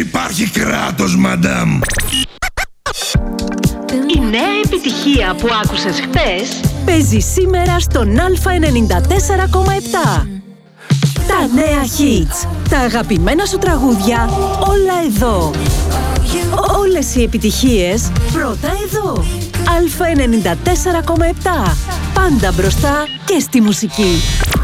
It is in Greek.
υπάρχει κράτος, μαντάμ. Η νέα επιτυχία που άκουσες χθες παίζει σήμερα στον Α94,7. Τα νέα hits, τα αγαπημένα σου τραγούδια, όλα εδώ. Όλες οι επιτυχίες, πρώτα εδώ. Α94,7. Πάντα μπροστά και στη μουσική.